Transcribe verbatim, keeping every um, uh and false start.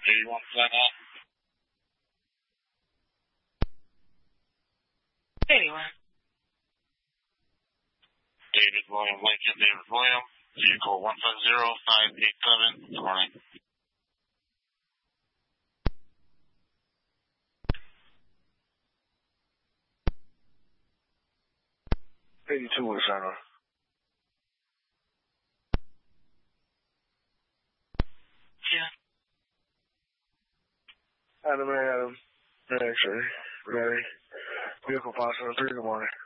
eighty-one flat out. eighty-one. David William Lincoln, David William, vehicle one five zero five eight seven, good morning. eighty-two with Center. Yeah. Adam, Adam, X-ray, ready. Vehicle five seven three, good morning.